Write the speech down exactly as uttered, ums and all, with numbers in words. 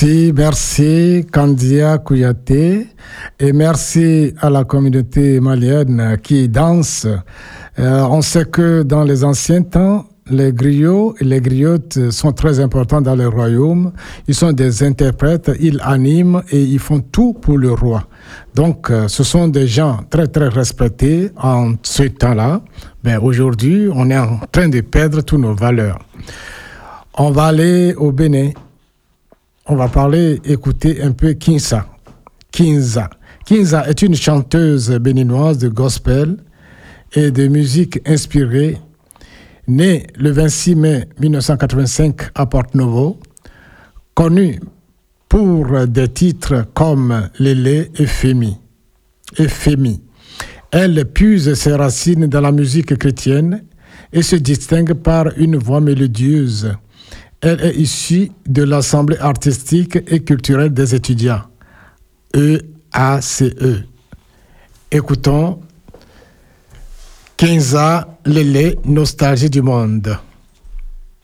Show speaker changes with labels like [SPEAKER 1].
[SPEAKER 1] Merci, merci Kandia Kouyaté et merci à la communauté malienne qui danse. Euh, on sait que dans les anciens temps, les griots et les griottes sont très importants dans le royaume. Ils sont des interprètes, ils animent et ils font tout pour le roi. Donc, euh, ce sont des gens très, très respectés en ce temps-là. Ben, aujourd'hui, on est en train de perdre toutes nos valeurs. On va aller au Bénin. On va parler, écouter un peu Kinza. Kinza. Kinza est une chanteuse béninoise de gospel et de musique inspirée, née le vingt-six mai mille neuf cent quatre-vingt-cinq à Porto-Novo, connue pour des titres comme Lélé et Fémi. Et Fémi. Elle puise ses racines dans la musique chrétienne et se distingue par une voix mélodieuse. Elle est issue de l'Assemblée artistique et culturelle des étudiants, E A C E. Écoutons Kinza Lélé, Nostalgie du monde.